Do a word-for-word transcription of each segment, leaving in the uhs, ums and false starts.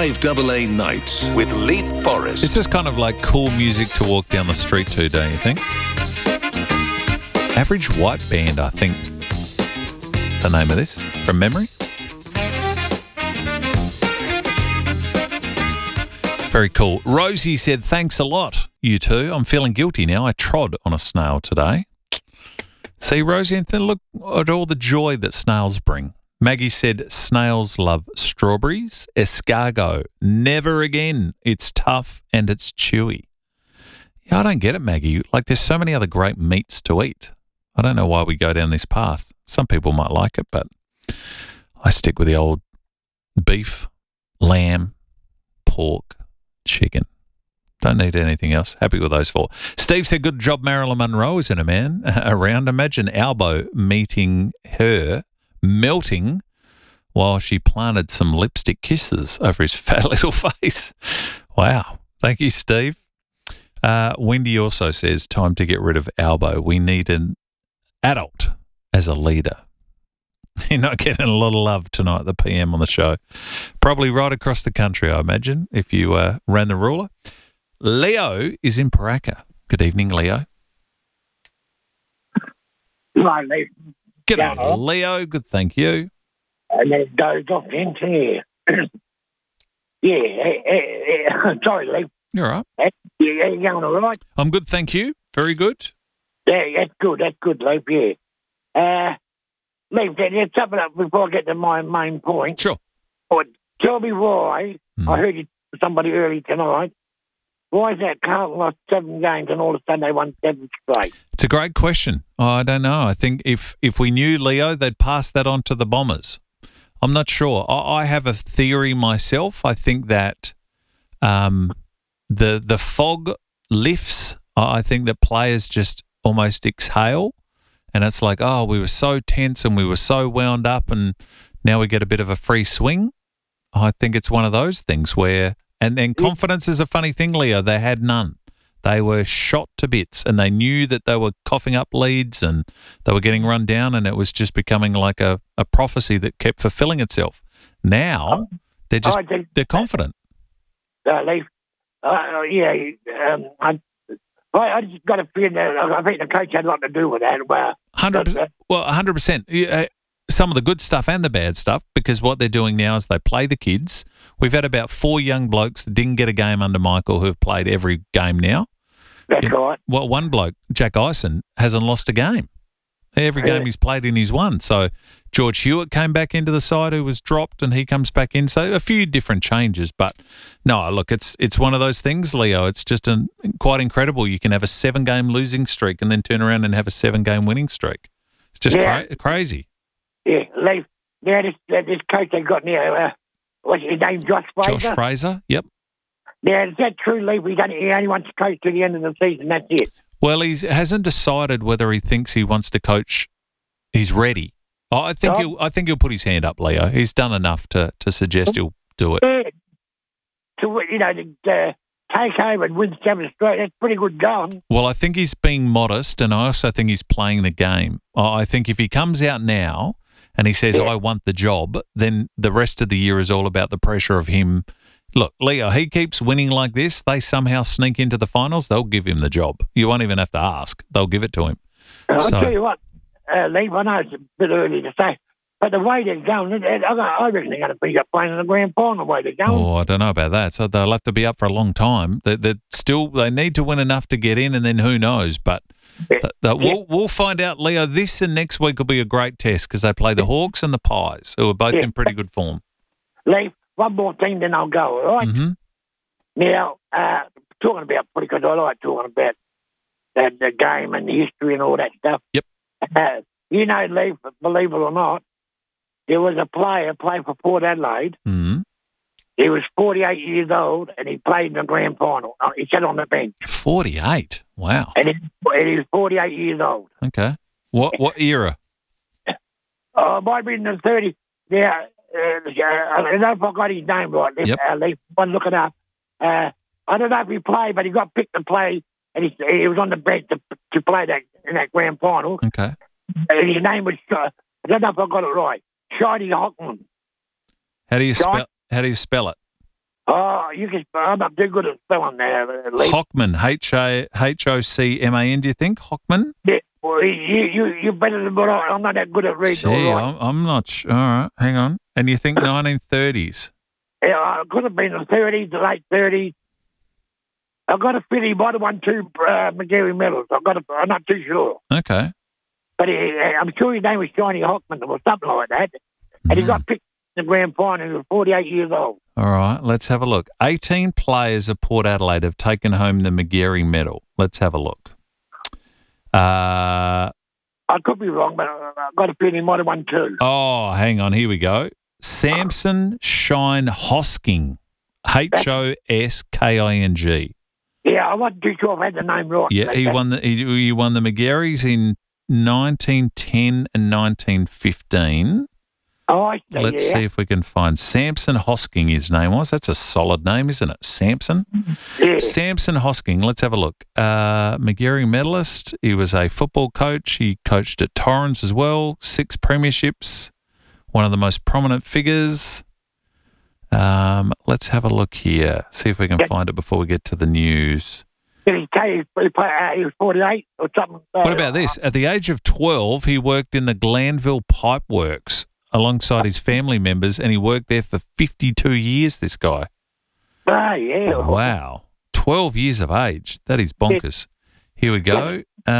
five A A Nights with Leaf Forrest. This is kind of like cool music to walk down the street to, don't you think? Average White Band, I think, the name of this, from memory. Very cool. Rosie said, thanks a lot, you two. I'm feeling guilty now. I trod on a snail today. See, Rosie, and then look at all the joy that snails bring. Maggie said, snails love strawberries. Escargot, never again. It's tough and it's chewy. Yeah, I don't get it, Maggie. Like, there's so many other great meats to eat. I don't know why we go down this path. Some people might like it, but I stick with the old beef, lamb, pork, chicken. Don't need anything else. Happy with those four. Steve said, good job, Marilyn Monroe isn't a man around. Imagine Albo meeting her, melting while she planted some lipstick kisses over his fat little face. Wow. Thank you, Steve. Uh, Wendy also says, time to get rid of Albo. We need an adult as a leader. You're not getting a lot of love tonight at the P M on the show. Probably right across the country, I imagine, if you uh, ran the ruler. Leo is in Paraka. Good evening, Leo. Hi, Leo. G'day, yeah. Leo. Good, thank you. And then it goes off into here. yeah, uh, uh, uh, sorry, Leo. You're all right. Uh, yeah, you going all right? I'm good, thank you. Very good. Yeah, that's good. That's good, Leo. Yeah. Uh, Leo, just something up before I get to my main point. Sure. But tell me why, mm. I heard you somebody early tonight, why is that Carlton lost seven games and all of a sudden they won seven straight? It's a great question. Oh, I don't know. I think if, if we knew Leo, they'd pass that on to the Bombers. I'm not sure. I, I have a theory myself. I think that um, the the fog lifts. I think that players just almost exhale. And it's like, oh, we were so tense and we were so wound up and now we get a bit of a free swing. I think it's one of those things where, and then confidence is a funny thing, Leo. They had none. They were shot to bits and they knew that they were coughing up leads and they were getting run down and it was just becoming like a, a prophecy that kept fulfilling itself. Now they're just, think, they're confident. Uh, they, uh, yeah, um, I, I just got a feeling that I think the coach had a lot to do with that. Well, one hundred percent. Well, one hundred percent. Some of the good stuff and the bad stuff, because what they're doing now is they play the kids. We've had about four young blokes that didn't get a game under Michael who have played every game now. That's you, right. Well, one bloke, Jack Ison, hasn't lost a game. Every game he's played in, he's won. So George Hewitt came back into the side who was dropped and he comes back in. So a few different changes. But no, look, it's it's one of those things, Leo. It's just an, quite incredible. You can have a seven-game losing streak and then turn around and have a seven-game winning streak. It's just yeah. cra- crazy. Yeah, Leif, yeah, this, uh, this coach they got now, uh, what's his name, Josh Fraser? Josh Fraser, yep. Yeah, is that true, Leif? He, he only wants to coach to the end of the season, that's it. Well, he hasn't decided whether he thinks he wants to coach. He's ready. Oh, I think oh. he'll. I think he'll put his hand up, Leo. He's done enough to, to suggest he'll do it. Yeah. To you know, to uh, take over and win seven straight. That's pretty good going. Well, I think he's being modest, and I also think he's playing the game. I think if he comes out now and he says, yeah. "I want the job," then the rest of the year is all about the pressure of him. Look, Leo, he keeps winning like this. They somehow sneak into the finals. They'll give him the job. You won't even have to ask. They'll give it to him. I'll so, tell you what, uh, Lee, I know it's a bit early to say, but the way they're going, I reckon they're going to be up playing in the grand final the way they're going. Oh, I don't know about that. So they'll have to be up for a long time. They they still they need to win enough to get in, and then who knows? But yeah. the, the, we'll, we'll find out, Leo. This and next week will be a great test because they play the Hawks and the Pies, who are both yeah. in pretty good form. Lee, one more thing, then I'll go, all right? Mm-hmm. Now, uh, talking about, because I like talking about the, the game and the history and all that stuff. Yep. Uh, you know, Lee, believe it or not, there was a player playing for Port Adelaide. Mm-hmm. He was forty-eight years old, and he played in the grand final. He sat on the bench. forty-eight? Wow. And he, and he was forty-eight years old. Okay. What what era? Oh, it might be in the thirties. Yeah. Uh, I don't know if I got his name right. Yep. Uh, Lee, one look it up. Uh, I don't know if he played, but he got picked to play, and he, he was on the bench to, to play that in that grand final. Okay. And his name was, uh, I don't know if I got it right, Shiny Hockman. How do you spell? How do you spell it? Oh, you can. I'm not too good at spelling there. Lee. Hockman, H A H O C M A N. Do you think Hockman? Yeah, well, you you you're better than what I, I'm not that good at reading. Gee, all right. I'm, I'm not sure. All right, hang on. And you think nineteen thirties? Yeah, it could have been the thirties, the late thirties. I've got a feeling he might have won two uh, McGarry medals. I've got. A, I'm not too sure, Okay. but he, I'm sure his name was Shiny Hockman or something like that. And he Mm. got picked in the grand final. He was forty-eight years old. All right, let's have a look. eighteen players of Port Adelaide have taken home the McGarry medal. Let's have a look. Uh, I could be wrong, but I've got a feeling he might have won two. oh, hang on. Here we go. Samson Shine Hosking. H O S K I N G. Yeah, I wasn't too sure if I had the name right. Yeah, he won the he, he won the McGarrys in nineteen ten and nineteen fifteen. Oh, I see. Let's yeah. see if we can find Samson Hosking. His name was. That's a solid name, isn't it? Samson. Yeah. Samson Hosking. Let's have a look. Uh, McGarry medalist. He was a football coach. He coached at Torrens as well. Six premierships. One of the most prominent figures. Um, let's have a look here. See if we can Yeah. find it before we get to the news. Did he say he, he, played, uh, he was forty-eight or something? Uh, What about this? At the age of twelve, he worked in the Glanville Pipe Works alongside his family members, and he worked there for fifty-two years, this guy. Oh, yeah. Wow. twelve years of age. That is bonkers. Here we go.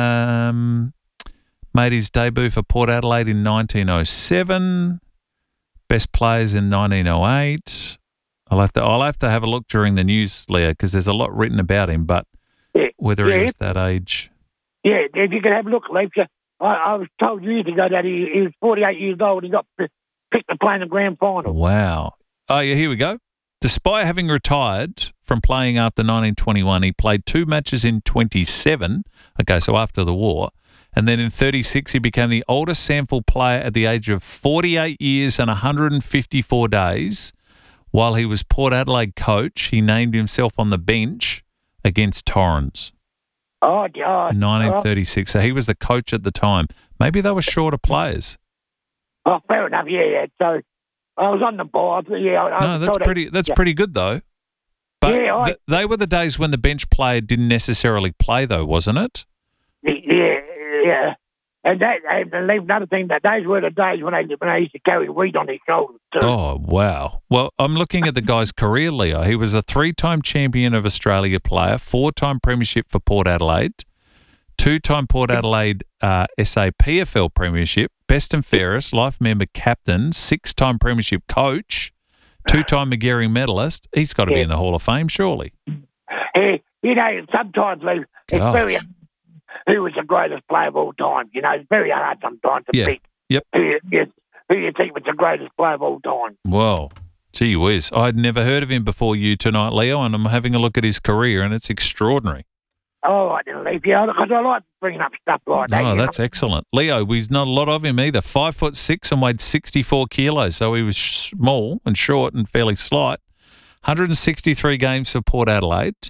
Um, made his debut for Port Adelaide in nineteen oh seven. Best players in nineteen oh eight. I'll have to I'll have to have a look during the news, Leo, because there's a lot written about him, but Yeah. whether Yeah. he was that age. Yeah, if you can have a look, Leif. I, I was told years ago that he, he was forty-eight years old. He got p- picked to play in the grand final. Wow. Oh, yeah, here we go. Despite having retired from playing after nineteen twenty-one, he played two matches in twenty-seven. Okay, so after the war. And then in thirty-six, he became the oldest SANFL player at the age of forty-eight years and one hundred fifty-four days. While he was Port Adelaide coach, he named himself on the bench against Torrens. Oh, God. nineteen thirty-six. So he was the coach at the time. Maybe they were shorter players. Oh, fair enough. Yeah, yeah. So I was on the board. Yeah, I, I No, was that's told pretty. That's yeah. pretty good though. But Yeah, I- th- they were the days when the bench player didn't necessarily play, though, wasn't it? Yeah, yeah. And that, and Leif, another thing, that those were the days when I when I used to carry wheat on his shoulders too. Oh wow! Well, I'm looking at the guy's career, Leo. He was a three-time champion of Australia player, four-time premiership for Port Adelaide, two-time Port Adelaide uh, S A P F L premiership, best and fairest, life member captain, six-time premiership coach, two-time McGarry medalist. He's got to be Yeah. in the Hall of Fame, surely. Yeah, you know, sometimes, Leif, it's Gosh. very. Who was the greatest player of all time? You know, it's very hard sometimes to Yeah. pick. Yep. Who you, you- who you think was the greatest player of all time? Whoa. Gee whiz. I'd never heard of him before you tonight, Leo, and I'm having a look at his career, and it's extraordinary. Oh, I didn't leave you because I like bringing up stuff like that. Oh, you that's know? excellent. Leo, we've not a lot of him either. Five foot six and weighed sixty-four kilos, so he was small and short and fairly slight. one hundred sixty-three games for Port Adelaide.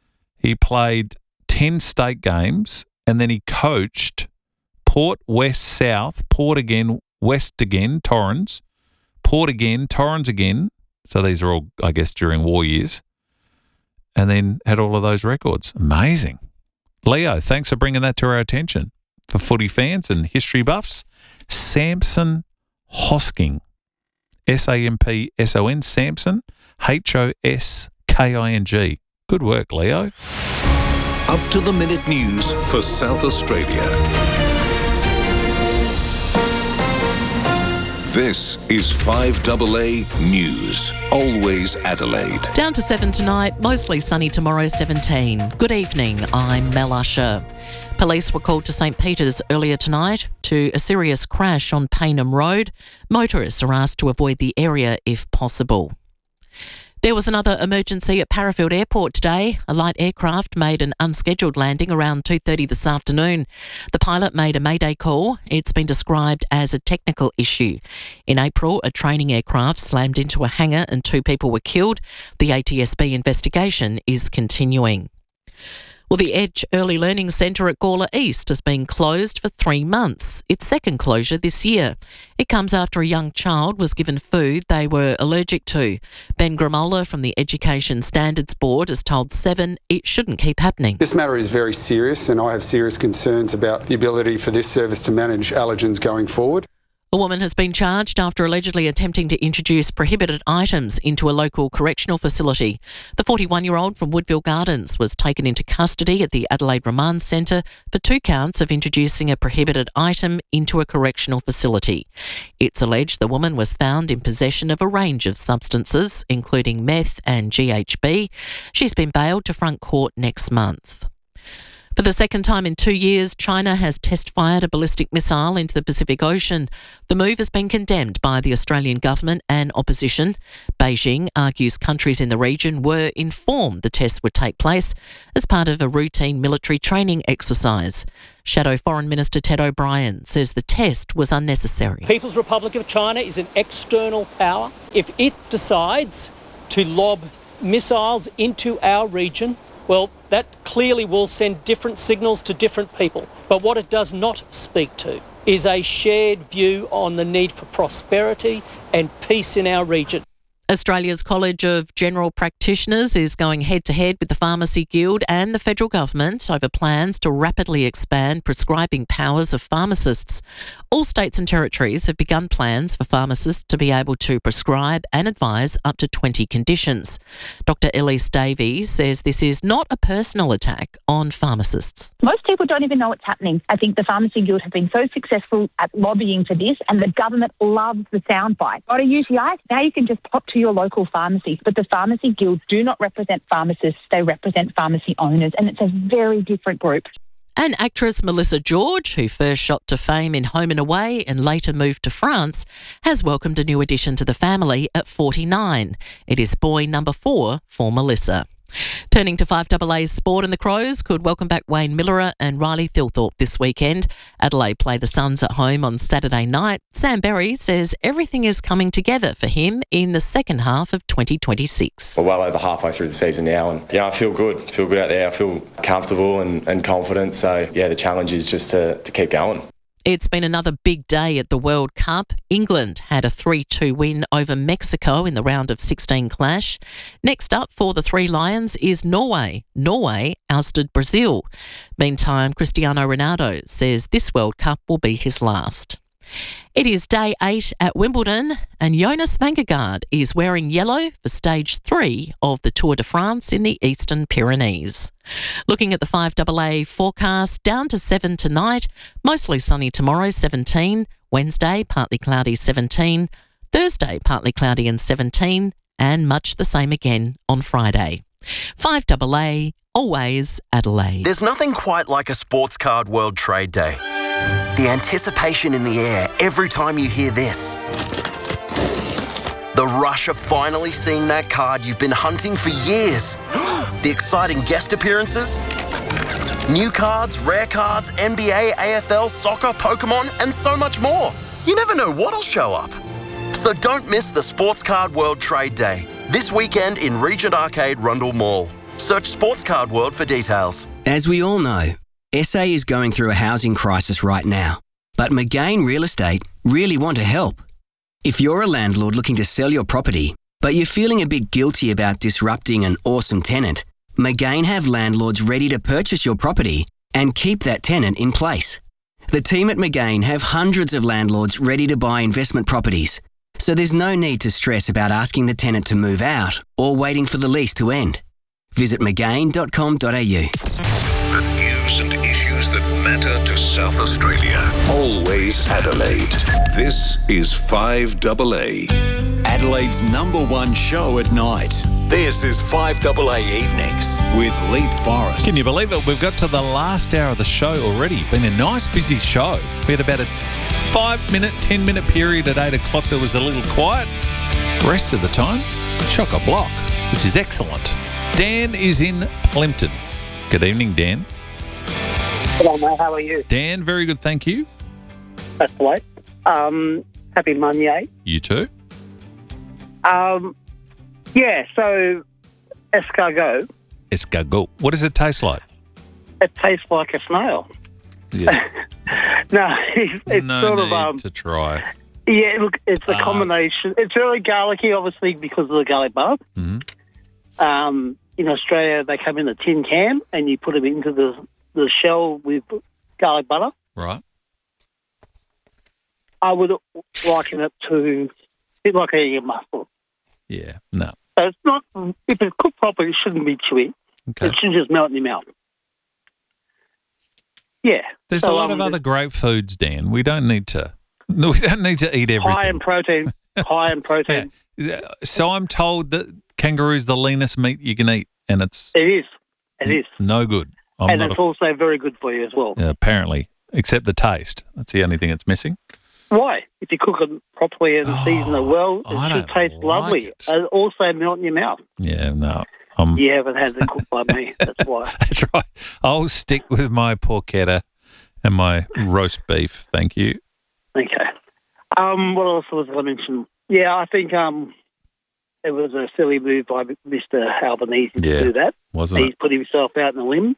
He played ten state games, and then he coached Port, West, South, Port again, West again, Torrens, Port again, Torrens again. So these are all, I guess, during war years. And then had all of those records. Amazing. Leo, thanks for bringing that to our attention. For footy fans and history buffs, Samson Hosking, S A M P S O N, Samson, H O S K I N G. Good work, Leo. Up to the minute news for South Australia. This is five A A News. Always Adelaide. Down to seven tonight, mostly sunny tomorrow, seventeen. Good evening, I'm Mel Usher. Police were called to St Peter's earlier tonight to a serious crash on Paynham Road. Motorists are asked to avoid the area if possible. There was another emergency at Parafield Airport today. A light aircraft made an unscheduled landing around two thirty this afternoon. The pilot made a mayday call. It's been described as a technical issue. In April, a training aircraft slammed into a hangar and two people were killed. The A T S B investigation is continuing. Well, the Edge Early Learning Centre at Gawler East has been closed for three months. Its second closure this year. It comes after a young child was given food they were allergic to. Ben Gramola from the Education Standards Board has told Seven it shouldn't keep happening. This matter is very serious and I have serious concerns about the ability for this service to manage allergens going forward. A woman has been charged after allegedly attempting to introduce prohibited items into a local correctional facility. The forty-one-year-old from Woodville Gardens was taken into custody at the Adelaide Remand Centre for two counts of introducing a prohibited item into a correctional facility. It's alleged the woman was found in possession of a range of substances, including meth and G H B. She's been bailed to front court next month. For the second time in two years, China has test-fired a ballistic missile into the Pacific Ocean. The move has been condemned by the Australian government and opposition. Beijing argues countries in the region were informed the tests would take place as part of a routine military training exercise. Shadow Foreign Minister Ted O'Brien says the test was unnecessary. People's Republic of China is an external power. If it decides to lob missiles into our region, well, that clearly will send different signals to different people. But what it does not speak to is a shared view on the need for prosperity and peace in our region. Australia's College of General Practitioners is going head-to-head with the Pharmacy Guild and the federal government over plans to rapidly expand prescribing powers of pharmacists. All states and territories have begun plans for pharmacists to be able to prescribe and advise up to twenty conditions. Doctor Elise Davies says this is not a personal attack on pharmacists. Most people don't even know what's happening. I think the Pharmacy Guild have been so successful at lobbying for this, and the government loves the soundbite. Got a U T I? Now you can just pop to your local pharmacy. But the Pharmacy Guild do not represent pharmacists, they represent pharmacy owners, and it's a very different group. And actress Melissa George, who first shot to fame in Home and Away and later moved to France, has welcomed a new addition to the family at forty-nine. It is boy number four for Melissa. Turning to five A A's sport, and the Crows could welcome back Wayne Millerer and Riley Thilthorpe this weekend. Adelaide play the Suns at home on Saturday night. Sam Berry says everything is coming together for him in the second half of twenty twenty-six. We're well over halfway through the season now, and you know, I feel good. I feel good out there. I feel comfortable and, and confident. So yeah, the challenge is just to, to keep going. It's been another big day at the World Cup. England had a three two win over Mexico in the round of sixteen clash. Next up for the Three Lions is Norway. Norway ousted Brazil. Meantime, Cristiano Ronaldo says this World Cup will be his last. It is day eight at Wimbledon, and Jonas Vingegaard is wearing yellow for stage three of the Tour de France in the Eastern Pyrenees. Looking at the five A A forecast, down to seven tonight, mostly sunny tomorrow, seventeen, Wednesday, partly cloudy, seventeen, Thursday, partly cloudy and seventeen, and much the same again on Friday. five A A, always Adelaide. There's nothing quite like a sports card World Trade Day. The anticipation in the air every time you hear this. The rush of finally seeing that card you've been hunting for years. The exciting guest appearances. New cards, rare cards, N B A, A F L, soccer, Pokemon, and so much more. You never know what'll show up. So don't miss the Sports Card World Trade Day. This weekend in Regent Arcade, Rundle Mall. Search Sports Card World for details. As we all know, S A is going through a housing crisis right now, but McGain Real Estate really want to help. If you're a landlord looking to sell your property, but you're feeling a bit guilty about disrupting an awesome tenant, McGain have landlords ready to purchase your property and keep that tenant in place. The team at McGain have hundreds of landlords ready to buy investment properties, so there's no need to stress about asking the tenant to move out or waiting for the lease to end. Visit mcgain dot com dot a u. The news and issues that matter to South Australia. Always Adelaide. This is five A A. Adelaide's number one show at night. This is five A A Evenings with Leith Forrest. Can you believe it? We've got to the last hour of the show already. Been a nice busy show. We had about a five minute, ten minute period at eight o'clock that was a little quiet. Rest of the time, chock-a-block, which is excellent. Dan is in Plympton. Good evening, Dan. Hello, mate. How are you? Dan, very good, thank you. That's right. Um, happy Monday. You too. Um, yeah, so escargot. Escargot. What does it taste like? It tastes like a snail. Yeah. No, it's, it's no sort need of um. to try. Yeah, look, it's a Ah. combination. It's very garlicky, obviously, because of the garlic butter. Mm-hmm. Um, in Australia, they come in a tin can, and you put them into the the shell with garlic butter. Right. I would liken it to a bit like eating a mussel. Yeah. No. So it's not, if it's cooked properly, it shouldn't be chewy. Okay. It should just melt in your mouth. Yeah. There's So, a lot um, of other great foods, Dan. We don't need to. No, we don't need to eat everything. high in protein. High in protein. Yeah. So I'm told that kangaroo's the leanest meat you can eat, and it's It is. It is. no good. I'm and not it's a, also very good for you as well. yeah, apparently, except the taste. That's the only thing it's missing. Why? If you cook it properly and season it well, I it should don't taste like lovely. it. And also melt in your mouth. Yeah, no. I'm, You haven't had it cooked by me. That's why. That's right. I'll stick with my porchetta and my roast beef. Thank you. Okay. Um, what else was I mention? Yeah, I think um, it was a silly move by Mister Albanese Yeah, to do that. wasn't He's it? put himself out in a limb.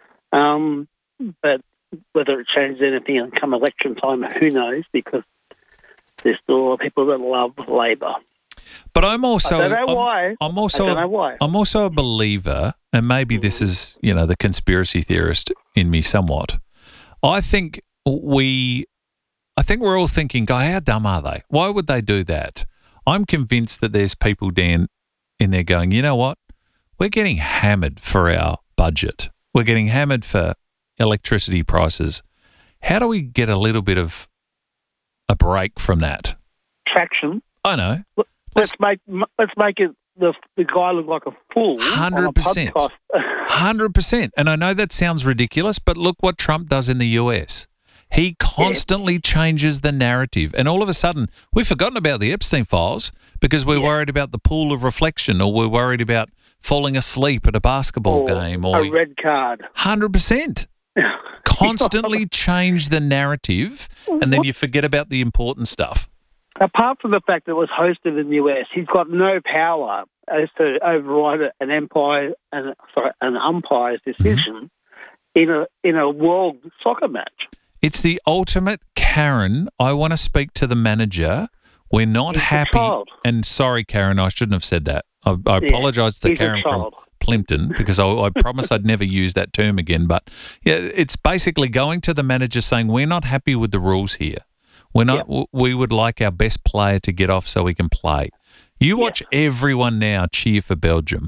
Um, but whether it changes anything come election time, who knows? Because there's still a lot of people that love Labor. But I'm also I don't know I'm, why. I'm also I don't a- know why. I'm also a believer, and maybe this is, you know, the conspiracy theorist in me somewhat. I think we I think we're all thinking, God, how dumb are they? Why would they do that? I'm convinced that there's people, Dan, in there going, you know what? We're getting hammered for our budget. We're getting hammered for electricity prices. How do we get a little bit of a break from that? Traction. I know. Let's make let's make it the the guy look like a fool. Hundred percent, hundred percent. And I know that sounds ridiculous, but look what Trump does in the U S. He constantly yeah. changes the narrative, and all of a sudden we've forgotten about the Epstein files because we're yeah. worried about the pool of reflection, or we're worried about falling asleep at a basketball or game, or a red card. Hundred percent. Constantly change the narrative, and then you forget about the important stuff. Apart from the fact that it was hosted in the U S, he's got no power as to override an empire and sorry, an umpire's decision mm-hmm. in a in a world soccer match. It's the ultimate Karen. I want to speak to the manager. We're not he's happy. And sorry, Karen, I shouldn't have said that. I, I yeah, apologise to Karen from Plimpton because I, I promised I'd never use that term again. But yeah, it's basically going to the manager saying we're not happy with the rules here. We're not. Yep. We would like our best player to get off so we can play. You watch yep. everyone now cheer for Belgium.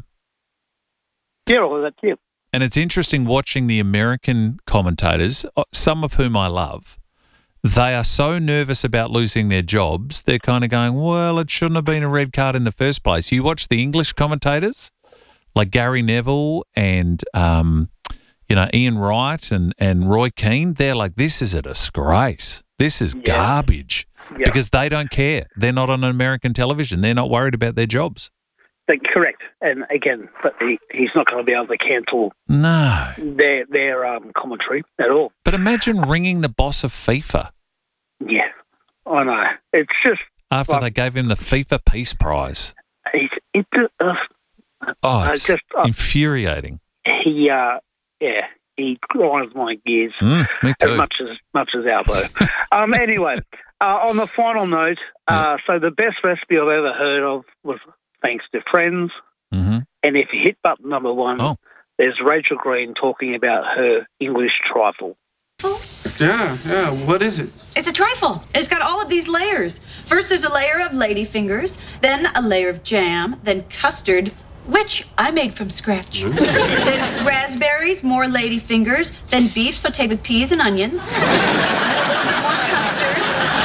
Yeah, well, that's it. And it's interesting watching the American commentators, some of whom I love. They are so nervous about losing their jobs. They're kind of going, well, it shouldn't have been a red card in the first place. You watch the English commentators, like Gary Neville and um, you know Ian Wright and and Roy Keane. They're like, this is a disgrace. This is yeah. garbage yeah. because they don't care. They're not on American television. They're not worried about their jobs. But correct. And again, but he, he's not going to be able to cancel no. their their um, commentary at all. But imagine ringing the boss of FIFA. Yeah, I know. It's just after like, they gave him the FIFA Peace Prize. It, it, uh, oh, it's just, uh, infuriating. He, uh, yeah. He grinds my gears mm, me too. as much as much as Albo. um, anyway, uh, on the final note, uh, yeah. so the best recipe I've ever heard of was thanks to friends. Mm-hmm. And if you hit button number one, oh. there's Rachel Green talking about her English trifle. Yeah, yeah. What is it? It's a trifle. It's got all of these layers. First, there's a layer of ladyfingers, then a layer of jam, then custard, which I made from scratch. Then raspberries, more ladyfingers, then beef sautéed with peas and onions, a little bit more custard,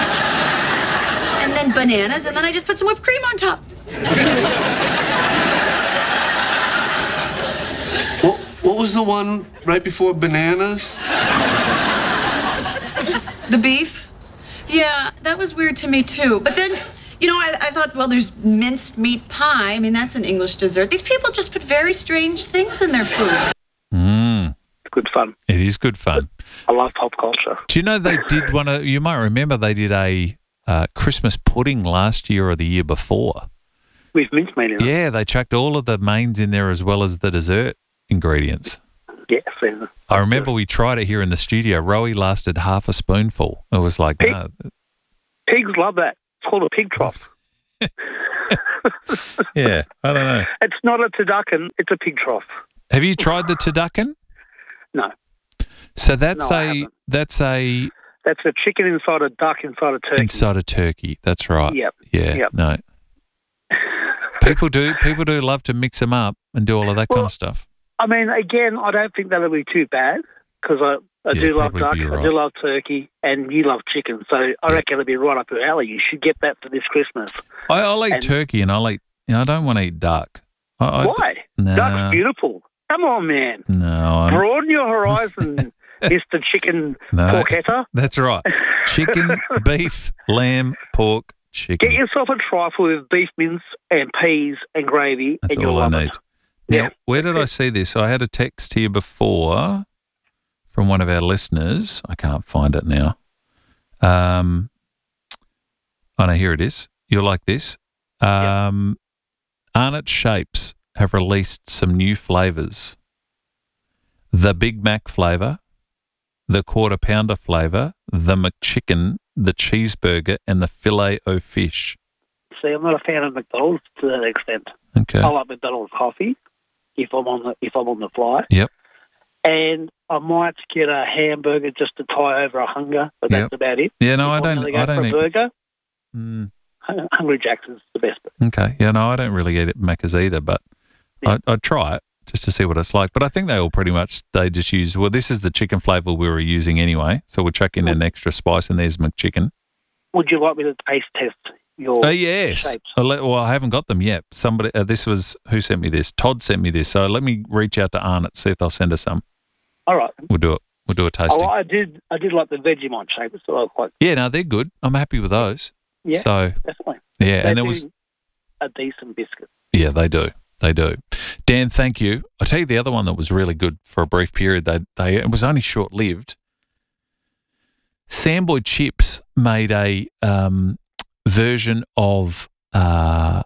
and then bananas, and then I just put some whipped cream on top. What, what was the one right before bananas? The beef? Yeah, that was weird to me too. But then, you know, I, I thought, well, there's minced meat pie. I mean, that's an English dessert. These people just put very strange things in their food. Mm. It's good fun. It is good fun. I love pop culture. Do you know they did one of, you might remember they did a uh, Christmas pudding last year or the year before. With mincemeat in it. Yeah, they chucked all of the mains in there as well as the dessert ingredients. Yes. And I remember we tried it here in the studio. Rowie lasted half a spoonful. It was like, Pig, no. Pigs love that. It's called a pig trough. Yeah, I don't know. It's not a turducken, it's a pig trough. Have you tried the turducken? No. So that's No, I a haven't. that's a That's a chicken inside a duck inside a turkey. inside a turkey. That's right. Yep. Yeah. Yep. No. People do people do love to mix them up and do all of that Well, kind of stuff. I mean, again, I don't think that'll be too bad because I, I Yeah, do love probably duck, be I right. do love turkey, and you love chicken. So I reckon it'll be right up your alley. You should get that for this Christmas. I, I'll eat And- turkey and I'll eat. You know, I don't want to eat duck. I, I, Why? Nah, Duck's beautiful. Come on, man. No, I'm, Broaden your horizon, Mister Chicken no. Porchetta. That's right. Chicken, beef, lamb, pork, chicken. Get yourself a trifle with beef mince and peas and gravy, That's and you'll all I love need. it. Now, Yeah. where did I see this? I had a text here before from one of our listeners. I can't find it now. Um, oh, no, here it is. You'll like this. Um, Arnott Shapes have released some new flavours. The Big Mac flavour, the Quarter Pounder flavour, the McChicken, the Cheeseburger, and the Filet-O-Fish. See, I'm not a fan of McDonald's to that extent. Okay. I like McDonald's coffee if I'm on the if I'm on the fly. Yep. And I might get a hamburger just to tie over a hunger, but that's Yep. about it. Yeah, no, If I I'm don't- gonna go I don't for a eat- burger. Mm. Hun- Hungry Jack's is the best. Okay. Yeah, no, I don't really eat at Macca's either, but I, I'd try it just to see what it's like. But I think they all pretty much, they just use, well, this is the chicken flavour we were using anyway, so we'll chuck in an extra spice and there's McChicken. Would you like me to taste test your Oh, yes. shapes? I'll let- well, I haven't got them yet. Somebody, uh, this was, who sent me this? Todd sent me this. So let me reach out to Arnott, see if they'll send us some. All right. We'll do it. We'll do a tasting. Oh, I did. I did like the Vegemite shapes. So I was quite. Yeah, no, they're good. I'm happy with those. Yeah. So, definitely. yeah, They and there do was, a decent biscuit. yeah, they do. They do. Dan, thank you. I'll tell you the other one that was really good for a brief period. They, they it was only short lived. Samboy Chips made a um, version of uh,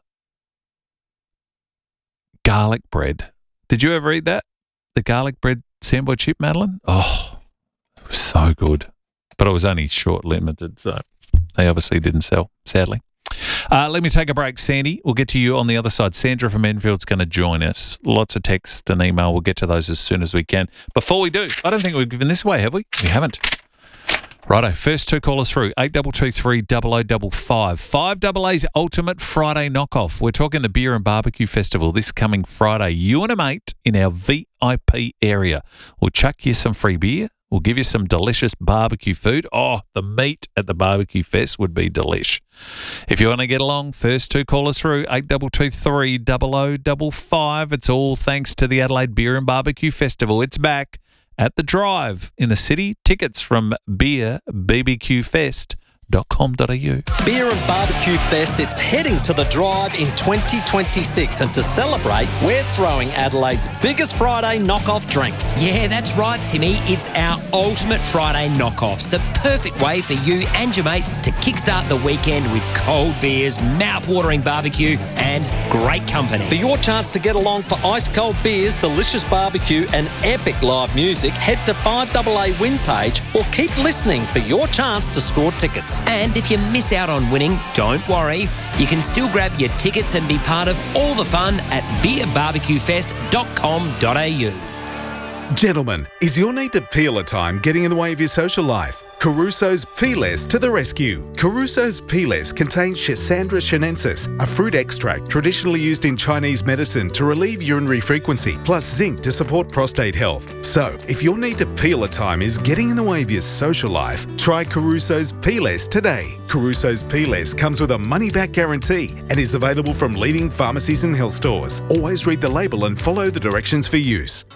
garlic bread. Did you ever eat that? The garlic bread Samboy chip, Madeline? Oh, it was so good. But it was only short limited, so they obviously didn't sell, sadly. Uh, let me take a break, Sandy. We'll get to you on the other side. Sandra from Enfield's going to join us. Lots of text and email. We'll get to those as soon as we can. Before we do, I don't think we've given this away, have we? We haven't. Righto, first two callers through, eight two two three, double oh double five. Five Double A's Ultimate Friday Knockoff. We're talking the Beer and Barbecue Festival this coming Friday. You and a mate in our V I P area. We'll chuck you some free beer. We'll give you some delicious barbecue food. Oh, the meat at the barbecue fest would be delish. If you want to get along, first two callers through, eight two two three, double oh double five. It's all thanks to the Adelaide Beer and Barbecue Festival. It's back at the Drive in the city. Tickets from beer b b q fest dot com dot a u. Beer and Barbecue Fest, it's heading to the Drive in twenty twenty-six, and to celebrate, we're throwing Adelaide's biggest Friday knockoff drinks. Yeah, that's right, Timmy. It's our ultimate Friday knockoffs, the perfect way for you and your mates to kickstart the weekend with cold beers, mouth-watering barbecue, and great company. For your chance to get along for ice-cold beers, delicious barbecue, and epic live music, head to five double A win page or keep listening for your chance to score tickets. And if you miss out on winning, don't worry. You can still grab your tickets and be part of all the fun at beer barbecue fest dot com dot a u. Gentlemen, is your need to peel a time getting in the way of your social life? Caruso's Peeless to the rescue. Caruso's Peeless contains Schisandra chinensis, a fruit extract traditionally used in Chinese medicine to relieve urinary frequency, plus zinc to support prostate health. So, if your need to peel a time is getting in the way of your social life, try Caruso's Peeless today. Caruso's Peeless comes with a money-back guarantee and is available from leading pharmacies and health stores. Always read the label and follow the directions for use.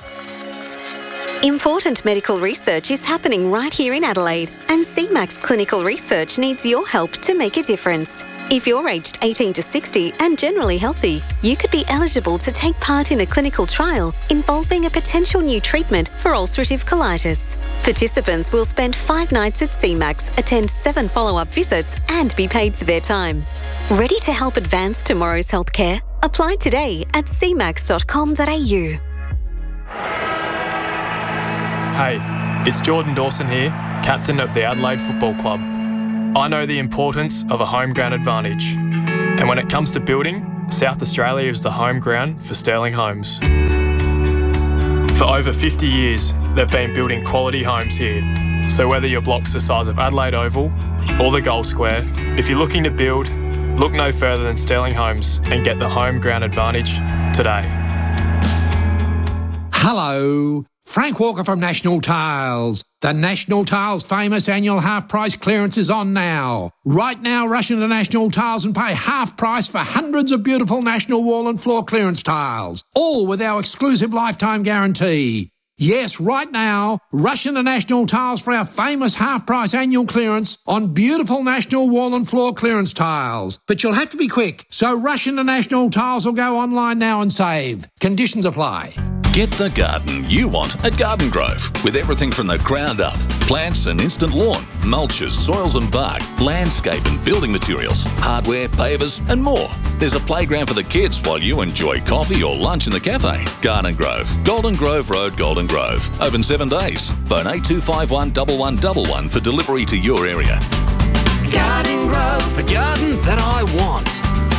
Important medical research is happening right here in Adelaide, and C MAX Clinical Research needs your help to make a difference. If you're aged eighteen to sixty and generally healthy, you could be eligible to take part in a clinical trial involving a potential new treatment for ulcerative colitis. Participants will spend five nights at C MAX, attend seven follow-up visits, and be paid for their time. Ready to help advance tomorrow's healthcare? Apply today at c max dot com dot a u. Hey, it's Jordan Dawson here, captain of the Adelaide Football Club. I know the importance of a home ground advantage. And when it comes to building, South Australia is the home ground for Sterling Homes. For over fifty years, they've been building quality homes here. So whether your block's the size of Adelaide Oval or the Gold Square, if you're looking to build, look no further than Sterling Homes and get the home ground advantage today. Hello, Frank Walker from National Tiles. The National Tiles famous annual half price clearance is on now. Right now, rush into National Tiles and pay half price for hundreds of beautiful national wall and floor clearance tiles, all with our exclusive lifetime guarantee. Yes, right now, rush into National Tiles for our famous half-price annual clearance on beautiful national wall and floor clearance tiles. But you'll have to be quick, so rush into National Tiles or go online now and save. Conditions apply. Get the garden you want at Garden Grove, with everything from the ground up. Plants and instant lawn, mulches, soils and bark, landscape and building materials, hardware, pavers and more. There's a playground for the kids while you enjoy coffee or lunch in the cafe. Garden Grove, Golden Grove Road, Golden Grove. Open seven days. Phone eight two five one, one one one one for delivery to your area. Garden Grove, the garden that I want.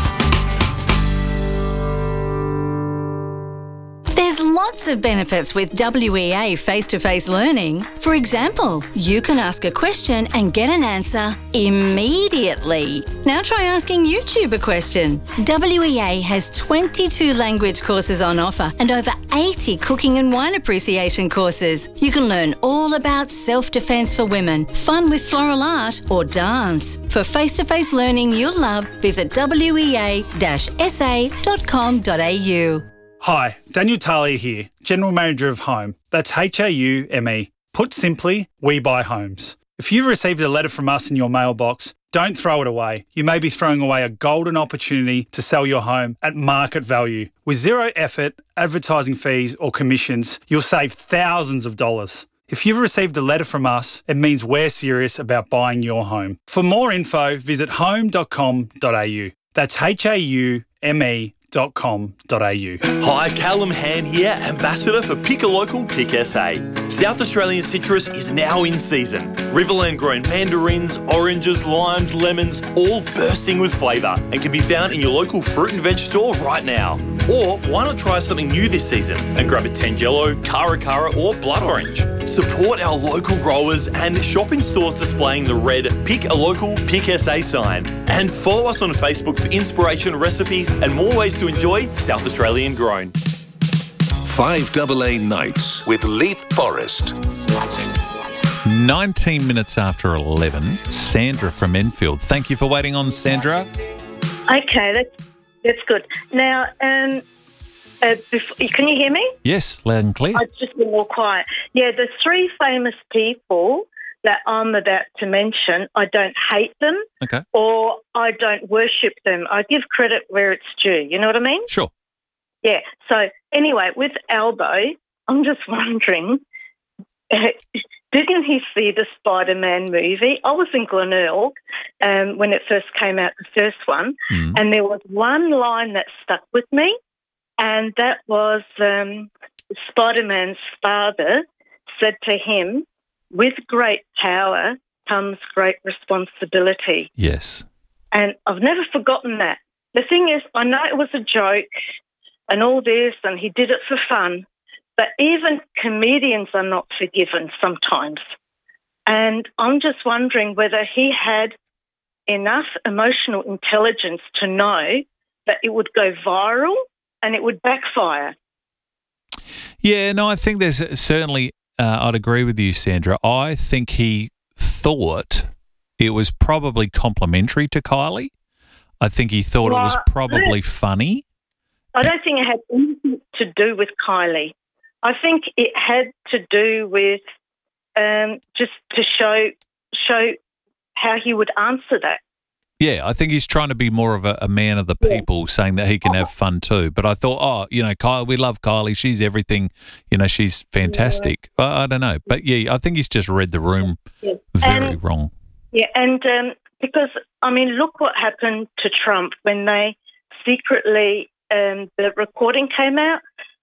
There's lots of benefits with W E A face-to-face learning. For example, you can ask a question and get an answer immediately. Now try asking YouTube a question. W E A has twenty-two language courses on offer and over eighty cooking and wine appreciation courses. You can learn all about self-defense for women, fun with floral art or dance. For face-to-face learning you'll love, visit w e a dash s a dot com dot a u. Hi, Daniel Talia here, General Manager of Home. That's H A U M E. Put simply, we buy homes. If you've received a letter from us in your mailbox, don't throw it away. You may be throwing away a golden opportunity to sell your home at market value. With zero effort, advertising fees or commissions, you'll save thousands of dollars. If you've received a letter from us, it means we're serious about buying your home. For more info, visit home dot com dot a u. That's H A U M E dot com dot a u. Hi, Callum Hand here, Ambassador for Pick a Local, Pick S A. South Australian citrus is now in season. Riverland grown mandarins, oranges, limes, lemons, all bursting with flavour and can be found in your local fruit and veg store right now. Or why not try something new this season and grab a Tangelo, Cara Cara or Blood Orange. Support our local growers and shop in stores displaying the red Pick a Local, Pick S A sign. And follow us on Facebook for inspiration, recipes and more ways to enjoy South Australian grown. five double A Nights with Leith Forrest. nineteen minutes after eleven, Sandra from Enfield. Thank you for waiting on, Sandra. Okay, that's that's good. Now, um, uh, before, can you hear me? Yes, loud and clear. I've just been more quiet. Yeah, the three famous people that I'm about to mention, I don't hate them Okay. or I don't worship them. I give credit where it's due. You know what I mean? Sure. Yeah. So anyway, with Albo, I'm just wondering, didn't he see the Spider-Man movie? I was in Glenelg um, when it first came out, the first one, Mm. and there was one line that stuck with me, and that was um, Spider-Man's father said to him, with great power comes great responsibility. Yes. And I've never forgotten that. The thing is, I know it was a joke and all this, and he did it for fun, but even comedians are not forgiven sometimes. And I'm just wondering whether he had enough emotional intelligence to know that it would go viral and it would backfire. Yeah, no, I think there's certainly, uh, I'd agree with you, Sandra. I think he thought it was probably complimentary to Kylie. I think he thought Well, it was probably funny. I don't think it had anything to do with Kylie. I think it had to do with um, just to show show how he would answer that. Yeah, I think he's trying to be more of a, a man of the people, saying that he can have fun too. But I thought, oh, you know, Kyle, we love Kylie. She's everything. You know, she's fantastic. Well, I don't know. But, yeah, I think he's just read the room Yeah. very And- wrong. Yeah, and um, because, I mean, look what happened to Trump when they secretly, um, the recording came out.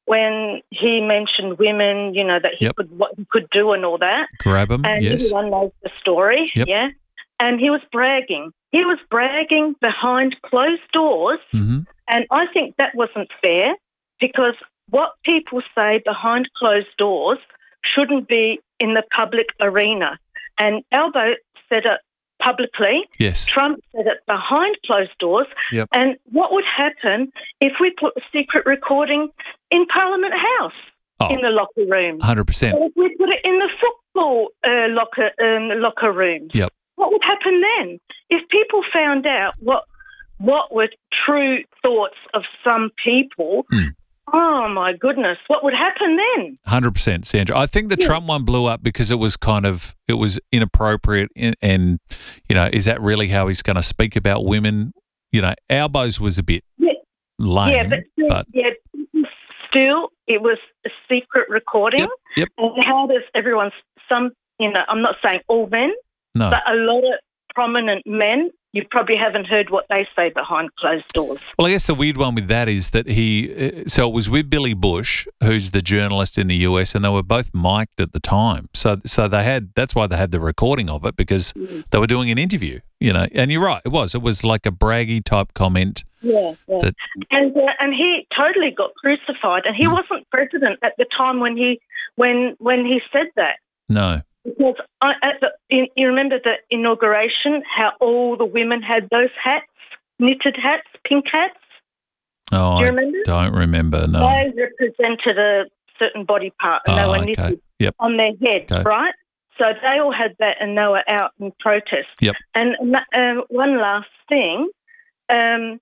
when he mentioned women, you know, that he Yep. could what he could do and all that. Grab 'em, And yes. everyone knows the story, Yep. yeah. And he was bragging. He was bragging behind closed doors, Mm-hmm. and I think that wasn't fair because what people say behind closed doors shouldn't be in the public arena. And Albo said it publicly. Yes. Trump said it behind closed doors. Yep. And what would happen if we put a secret recording in Parliament House Oh. in the locker room? one hundred percent. Or if we put it in the football uh, locker um, locker rooms? Yep. What would happen then? If people found out what what were true thoughts of some people, Hmm. oh my goodness, what would happen then? one hundred percent, Sandra. I think the Trump one blew up because it was kind of, it was inappropriate and, and you know, is that really how he's going to speak about women? You know, Albo's was a bit Yeah, lame. yeah, but, still, but yeah, still, it was a secret recording. Yep, yep. And how does everyone, some, you know, I'm not saying all men, No. but a lot of prominent men, you probably haven't heard what they say behind closed doors. Well, I guess the weird one with that is that he, uh, so it was with Billy Bush, who's the journalist in the U S, and they were both mic'd at the time. So, so they had, that's why they had the recording of it, because Mm. they were doing an interview, you know, and you're right, it was, it was like a braggy type comment. Yeah, yeah. That- and uh, and he totally got crucified, and he wasn't president at the time when he when when he said that. No. Because I, at the, you, you remember the inauguration, how all the women had those hats, knitted hats, pink hats. Oh, Do you I remember? don't remember, no. They represented a certain body part, and they Oh, were okay. knitted Yep. on their heads, Okay. right? So they all had that, and they were out in protest. Yep. And um, one last thing, um,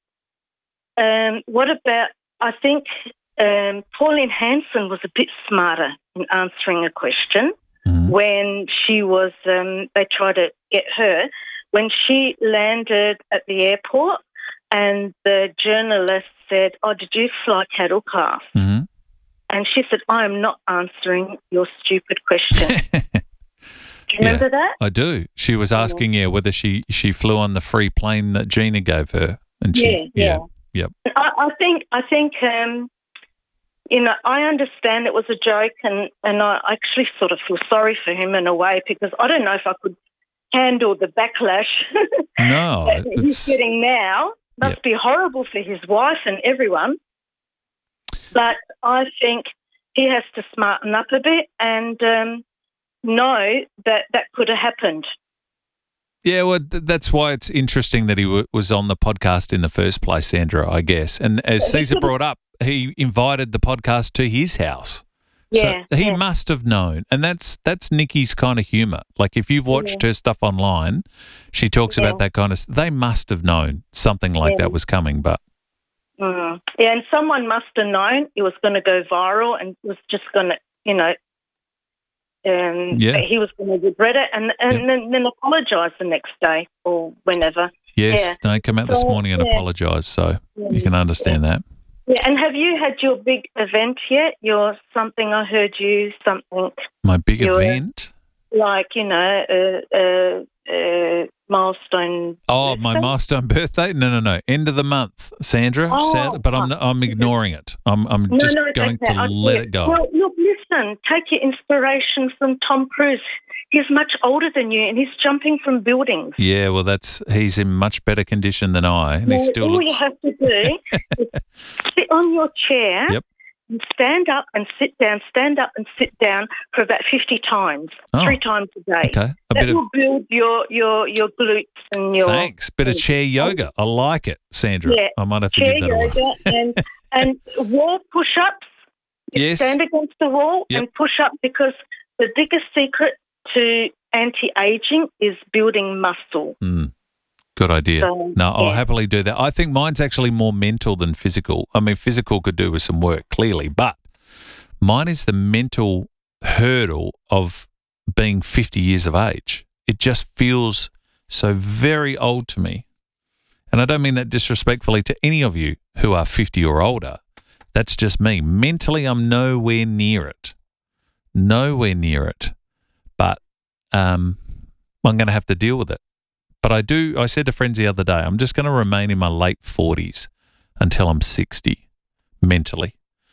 um, what about? I think um, Pauline Hanson was a bit smarter in answering a question when she was. Um, they tried to get her when she landed at the airport, and the journalist said, "Oh, did you fly cattle class?" Mm-hmm. And she said, "I am not answering your stupid question." Do you remember that? I do. She was asking, yeah, whether she, she flew on the free plane that Gina gave her. And she, Yeah, yeah. Yep. I, I think, I think, um, you know, I understand it was a joke, and, and I actually sort of feel sorry for him in a way because I don't know if I could handle the backlash No, that he's it's, getting now. Must be horrible for his wife and everyone. But I think he has to smarten up a bit and um, know that that could have happened. yeah, well, th- that's why it's interesting that he w- was on the podcast in the first place, Sandra, I guess. And as Caesar brought up, he invited the podcast to his house. Yeah, so he yeah. must have known. And that's that's Nikki's kind of humour. Like if you've watched Yeah. her stuff online, she talks Yeah. about that kind of s- they must have known something like Yeah. that was coming, but Mm. Yeah, and someone must have known it was going to go viral and was just going to, you know, um, Yeah. he was going to regret it and, and then, then apologise the next day or whenever. yes, Yeah. no, come out this So, morning and yeah. apologise, so Yeah. you can understand that. Yeah, and have you had your big event yet? Your something, I heard you, something My big Your- event. like, you know, uh, uh, uh, milestone. Oh, my milestone birthday? No, no, no. End of the month, Sandra. Oh, Sad, but I'm I'm ignoring it. I'm I'm No, just no, it's going okay. to I let get it go. Well, look, listen, take your inspiration from Tom Cruise. He's much older than you and he's jumping from buildings. Yeah, well, that's he's in much better condition than I, and he No, still all looks. you have to do is sit on your chair Yep. and stand up and sit down, stand up and sit down for about fifty times, Oh, three times a day. okay. A That bit of- will build your, your, your glutes and your... Thanks. Bit of chair yoga. I like it, Sandra. Yeah, I might have to chair give that away. yoga and, and wall push-ups. You Yes. stand against the wall Yep. and push up because the biggest secret to anti-aging is building muscle. Mm, good idea. So, no, I'll yeah. happily do that. I think mine's actually more mental than physical. I mean, physical could do with some work, clearly, but mine is the mental hurdle of being fifty years of age. It just feels so very old to me. And I don't mean that disrespectfully to any of you who are fifty or older. That's just me. Mentally, I'm nowhere near it. Nowhere near it. But um, I'm going to have to deal with it. But I do, I said to friends the other day, I'm just going to remain in my late forties until I'm sixty mentally.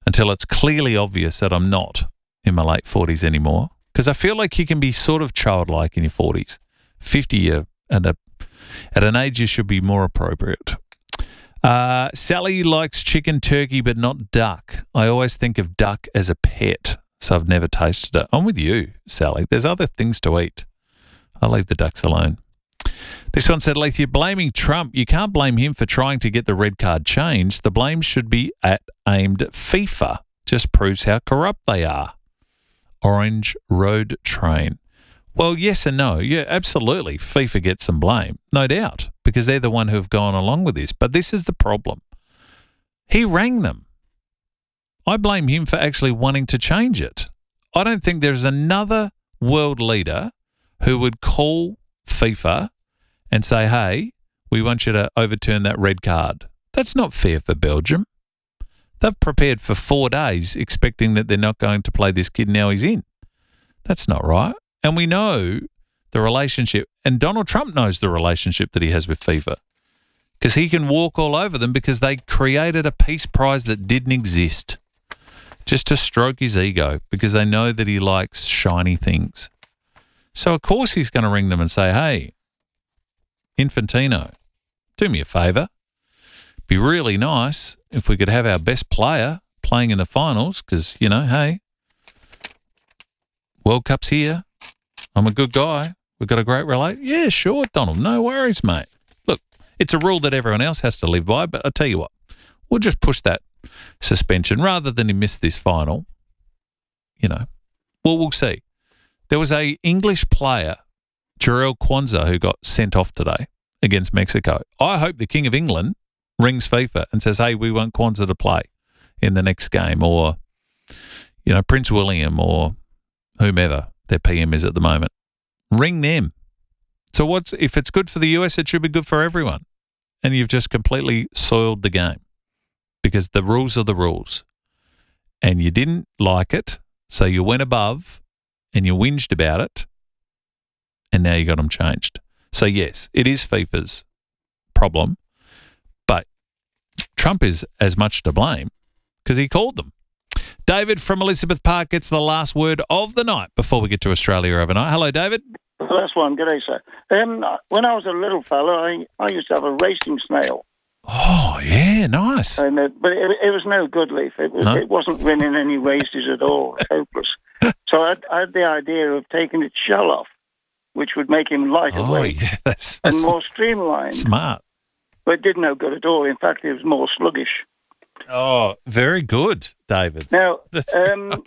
until it's clearly obvious that I'm not in my late forties anymore. Because I feel like you can be sort of childlike in your forties. fifty, you're at, a, at an age you should be more appropriate. Uh, Sally likes chicken, turkey, but not duck. I always think of duck as a pet, so I've never tasted it. I'm with you, Sally. There's other things to eat. I'll leave the ducks alone. This one said, Leith, you're blaming Trump. You can't blame him for trying to get the red card changed. The blame should be at aimed at FIFA. Just proves how corrupt they are. Orange Road Train. Well, yes and no. Yeah, absolutely. FIFA gets some blame, no doubt, because they're the one who have gone along with this. But this is the problem. He rang them. I blame him for actually wanting to change it. I don't think there's another world leader who would call FIFA and say, hey, we want you to overturn that red card. That's not fair for Belgium. They've prepared for four days expecting that they're not going to play this kid, now he's in. That's not right. And we know the relationship, and Donald Trump knows the relationship that he has with FIFA, because he can walk all over them because they created a peace prize that didn't exist just to stroke his ego because they know that he likes shiny things. So, of course, he's going to ring them and say, hey, Infantino, do me a favour. Be really nice if we could have our best player playing in the finals because, you know, hey, World Cup's here. I'm a good guy. We've got a great relate. Yeah, sure, Donald. No worries, mate. Look, it's a rule that everyone else has to live by, but I tell you what, we'll just push that suspension rather than he miss this final. You know, well, we'll see. There was a English player, Jarrell Kwanzaa, who got sent off today against Mexico. I hope the King of England rings FIFA and says, hey, we want Kwanzaa to play in the next game, or, you know, Prince William or whomever their P M is at the moment. Ring them. So what's if it's good for the U S, it should be good for everyone. And you've just completely soiled the game because the rules are the rules. And you didn't like it, so you went above and you whinged about it, and now you got them changed. So, yes, it is FIFA's problem, but Trump is as much to blame because he called them. David from Elizabeth Park gets the last word of the night before we get to Australia overnight. Hello, David. The first one. Good day, sir. Um, when I was a little fella, I, I used to have a racing snail. Oh, yeah, nice. And, uh, but it, it was no good, Leaf. It, was, no? it wasn't winning any races at all. It was hopeless. So I, I had the idea of taking its shell off, which would make him lighter oh, weight yeah, that's, and that's more streamlined. Smart. But it did no good at all. In fact, it was more sluggish. Oh, very good, David. Now, um,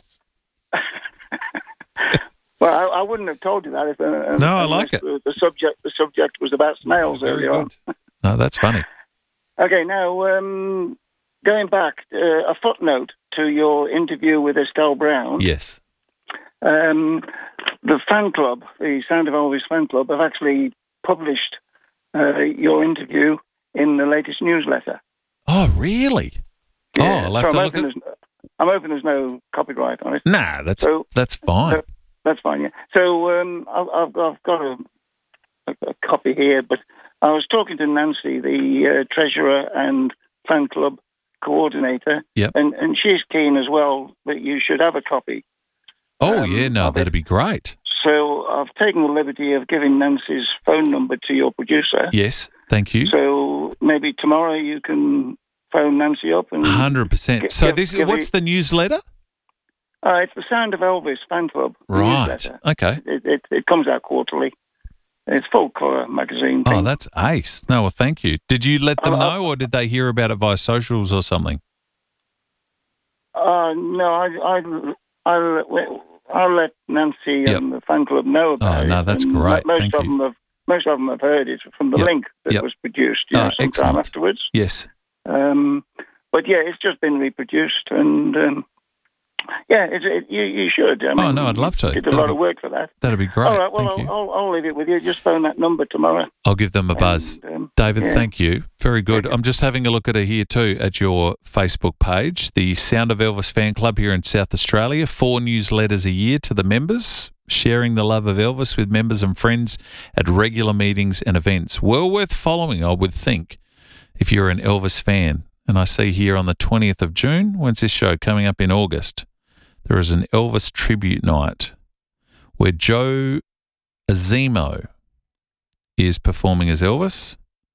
well, I, I wouldn't have told you that if uh, no, I like it. The, the subject, the subject was about snails very earlier good. on. No, that's funny. Okay, now um, going back, uh, a footnote to your interview with Estelle Brown. Yes. Um, the fan club, the Sound of Elvis fan club, have actually published uh, your interview in the latest newsletter. Oh, really? Yeah. Oh, I'll have so to I'm, look hoping at... I'm hoping there's no copyright on it. Nah, that's so, that's fine. So, that's fine, yeah. So um, I've, I've, I've got a, a, a copy here, but I was talking to Nancy, the uh, treasurer and fan club coordinator, yep. and, and she's keen as well that you should have a copy. Oh, um, yeah, no, that'd be great. So I've taken the liberty of giving Nancy's phone number to your producer. Yes, thank you. So maybe tomorrow you can phone Nancy up and... one hundred percent. Give, so give, this give what's it, the newsletter? Uh, it's the Sound of Elvis fan club. Right, newsletter. okay. It, it, it comes out quarterly. It's full colour magazine thing. Oh, that's ace. No, well, thank you. Did you let them uh, know, or did they hear about it via socials or something? Uh, no, I, I, I'll, I'll let Nancy yep. and the fan club know about oh, it. no, that's and great. Most Thank of you. them have most of them have heard it from the yep. link that yep. was produced you oh, know, sometime excellent. afterwards. Yes. Um, but yeah, it's just been reproduced, and um, yeah, it, it, you you should. I mean, oh no, I'd love to. You did a That'd lot be, of work for that. That'd be great. All right, well, thank I'll, you. I'll, I'll leave it with you. Just phone that number tomorrow. I'll give them a buzz. And, um, David, yeah. thank you. Very good. I'm just having a look at it here too at your Facebook page, the Sound of Elvis fan club here in South Australia. Four newsletters a year to the members, sharing the love of Elvis with members and friends at regular meetings and events. Well worth following, I would think, if you're an Elvis fan. and I see here on the twentieth of June, when's this show? Coming up in August, there is an Elvis tribute night where Joe Azimo is performing as Elvis.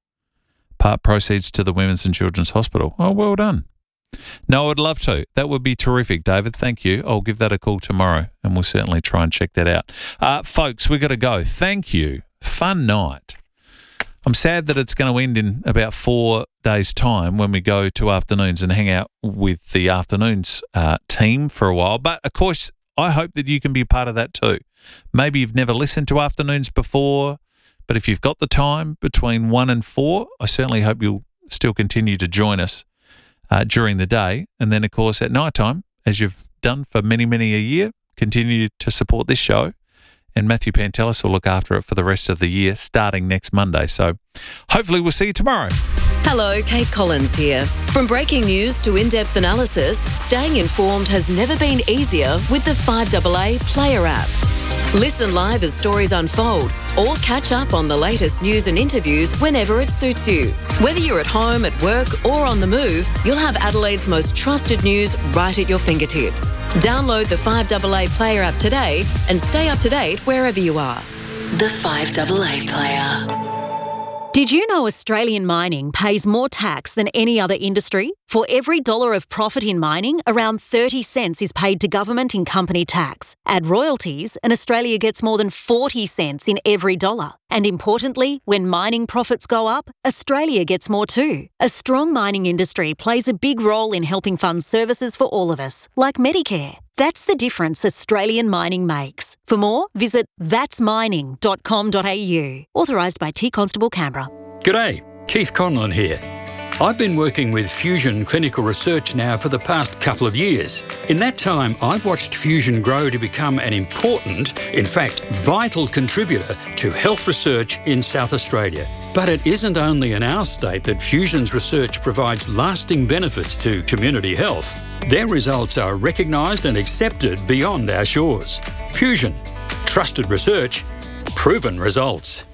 Part proceeds to the Women's and Children's Hospital. Oh, well done. No, I'd love to. That would be terrific, David. Thank you. I'll give that a call tomorrow, and we'll certainly try and check that out. Uh, folks, we've got to go. Thank you. Fun night. I'm sad that it's going to end in about four days' time when we go to afternoons and hang out with the afternoons uh, team for a while. But, of course, I hope that you can be a part of that too. Maybe you've never listened to afternoons before, but if you've got the time between one and four, I certainly hope you'll still continue to join us uh, during the day. And then, of course, at night time, as you've done for many, many a year, continue to support this show. And Matthew Pantelis will look after it for the rest of the year, starting next Monday. So hopefully we'll see you tomorrow. Hello, Kate Collins here. From breaking news to in-depth analysis, staying informed has never been easier with the five A A Player app. Listen live as stories unfold or catch up on the latest news and interviews whenever it suits you. Whether you're at home, at work or on the move, you'll have Adelaide's most trusted news right at your fingertips. Download the five A A Player app today and stay up to date wherever you are. The five A A Player. Did you know Australian mining pays more tax than any other industry? For every dollar of profit in mining, around thirty cents is paid to government in company tax. Add royalties, and Australia gets more than forty cents in every dollar. And importantly, when mining profits go up, Australia gets more too. A strong mining industry plays a big role in helping fund services for all of us, like Medicare. That's the difference Australian mining makes. For more, visit thats mining dot com dot a u. Authorised by T Constable Canberra. G'day, Keith Conlon here. I've been working with Fusion Clinical Research now for the past couple of years. In that time, I've watched Fusion grow to become an important, in fact, vital contributor to health research in South Australia. But it isn't only in our state that Fusion's research provides lasting benefits to community health. Their results are recognised and accepted beyond our shores. Fusion. Trusted research. Proven results.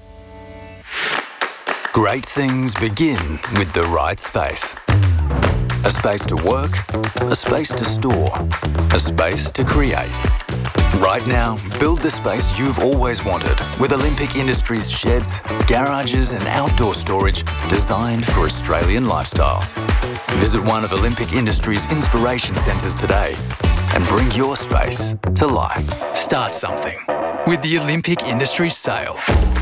Great things begin with the right space. A space to work, a space to store, a space to create. Right now, build the space you've always wanted with Olympic Industries sheds, garages and outdoor storage designed for Australian lifestyles. Visit one of Olympic Industries' inspiration centres today and bring your space to life. Start something with the Olympic Industries sale.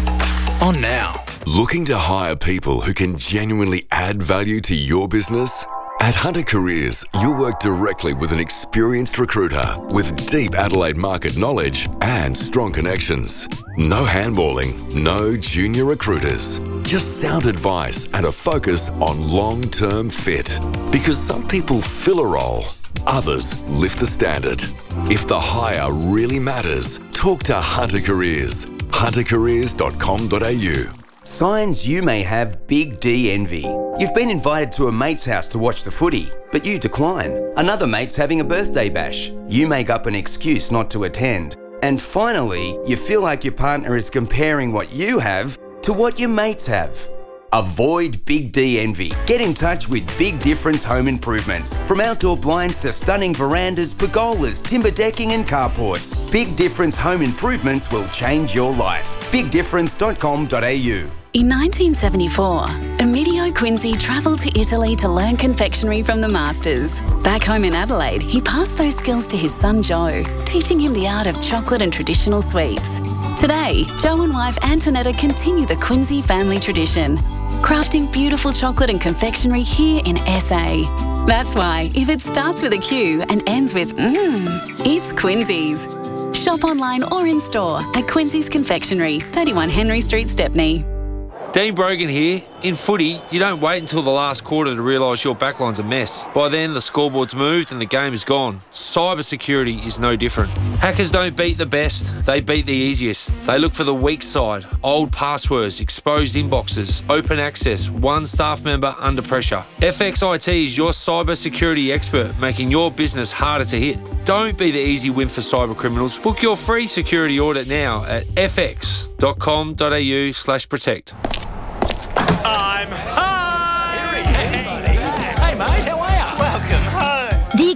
On now. Looking to hire people who can genuinely add value to your business? At Hunter Careers, you'll work directly with an experienced recruiter with deep Adelaide market knowledge and strong connections. No handballing, no junior recruiters. Just sound advice and a focus on long-term fit. Because some people fill a role, others lift the standard. If the hire really matters, talk to Hunter Careers. hunter careers dot com dot a u. Signs you may have big D envy. You've been invited to a mate's house to watch the footy, but you decline. Another mate's having a birthday bash. You make up an excuse not to attend. And finally, you feel like your partner is comparing what you have to what your mates have. Avoid Big D envy. Get in touch with Big Difference Home Improvements. From outdoor blinds to stunning verandas, pergolas, timber decking and carports. Big Difference Home Improvements will change your life. big difference dot com dot a u. In nineteen seventy-four, Emilio Quincy travelled to Italy to learn confectionery from the masters. Back home in Adelaide, he passed those skills to his son Joe, teaching him the art of chocolate and traditional sweets. Today, Joe and wife Antonetta continue the Quincy family tradition, crafting beautiful chocolate and confectionery here in S A. That's why, if it starts with a Q and ends with mmm, it's Quincy's. Shop online or in store at Quincy's Confectionery, thirty-one Henry Street, Stepney. Dean Brogan here. In footy, you don't wait until the last quarter to realise your backline's a mess. By then, the scoreboard's moved and the game is gone. Cyber security is no different. Hackers don't beat the best, they beat the easiest. They look for the weak side, old passwords, exposed inboxes, open access, one staff member under pressure. F X I T is your cyber security expert, making your business harder to hit. Don't be the easy win for cyber criminals. Book your free security audit now at f x dot com dot a u slash protect. I'm high! Here he is. Hey, mate.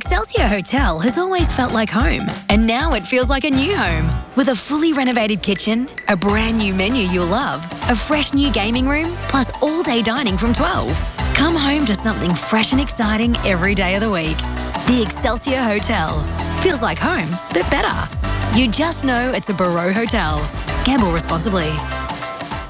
Excelsior Hotel has always felt like home, and now it feels like a new home. With a fully renovated kitchen, a brand new menu you'll love, a fresh new gaming room, plus all-day dining from twelve. Come home to something fresh and exciting every day of the week. The Excelsior Hotel. Feels like home, but better. You just know it's a Barreau Hotel. Gamble responsibly.